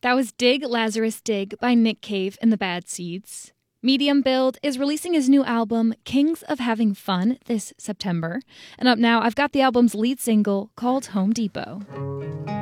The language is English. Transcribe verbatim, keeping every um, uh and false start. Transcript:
That was Dig Lazarus Dig by Nick Cave and the Bad Seeds. Medium Build is releasing his new album, Kings of Having Fun, this September. And up now, I've got the album's lead single called Home Depot.